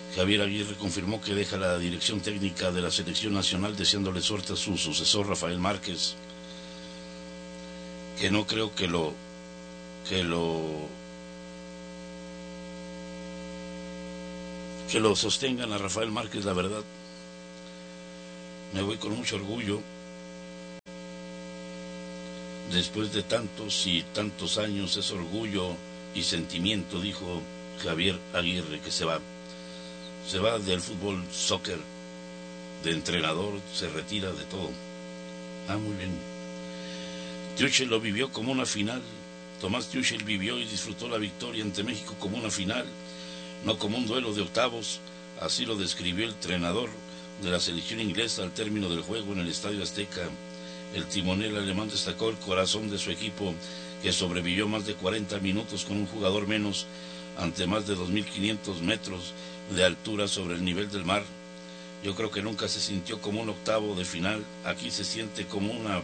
Javier Aguirre confirmó que deja la dirección técnica de la selección nacional, deseándole suerte a su sucesor Rafael Márquez, que no creo que lo sostengan a Rafael Márquez, la verdad. Me voy con mucho orgullo. Después de tantos y tantos años es orgullo y sentimiento, dijo Javier Aguirre, que se va del fútbol, soccer, de entrenador, se retira de todo. Muy bien. Tuchel lo vivió como una final. Tomás Tuchel vivió y disfrutó la victoria ante México como una final, no como un duelo de octavos. Así lo describió el entrenador de la selección inglesa al término del juego en el Estadio Azteca. El timonel alemán destacó el corazón de su equipo, que sobrevivió más de 40 minutos con un jugador menos ante más de 2.500 metros de altura sobre el nivel del mar. Yo creo que nunca se sintió como un octavo de final. Aquí se siente como una